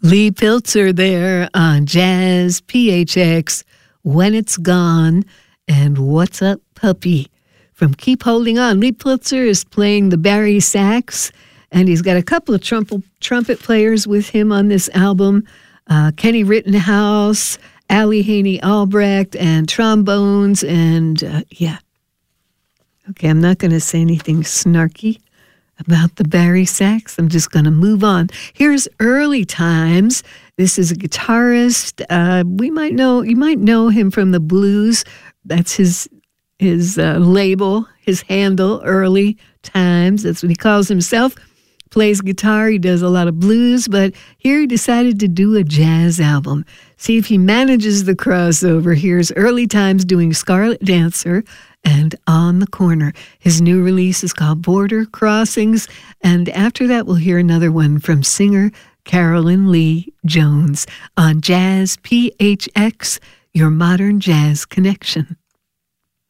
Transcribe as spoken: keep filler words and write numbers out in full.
Lee Pilzer there on Jazz P H X, When It's Gone, and What's Up Puppy. From Keep Holding On, Lee Pilzer is playing the Barry sax, and he's got a couple of trumpet, trumpet players with him on this album, uh, Kenny Rittenhouse, Allie Haney Albrecht, and trombones, and uh, yeah. Okay, I'm not going to say anything snarky about the Barry sax. I'm just going to move on. Here's Early Times. This is a guitarist. Uh, we might know, you might know him from the blues. That's his his uh, label, his handle, Early Times. That's what he calls himself. Plays guitar. He does a lot of blues, but here he decided to do a jazz album. See if he manages the crossover. Here's Early Times doing Scarlet Dancer and On the Corner. His new release is called Border Crossings, and after that we'll hear another one from singer Carolyn Lee Jones on Jazz P H X, your modern jazz connection.